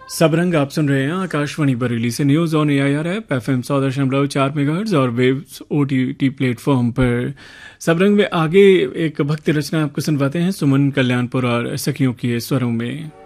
सबरंग आप सुन रहे हैं आकाशवाणी बरेली से। News on AIR app FM 100.4 megahertz और वेव्स OTT प्लेटफॉर्म पर। सबरंग में आगे एक भक्ति रचना आपको सुनवाते हैं सुमन कल्याणपुर और सखियों के स्वरों में।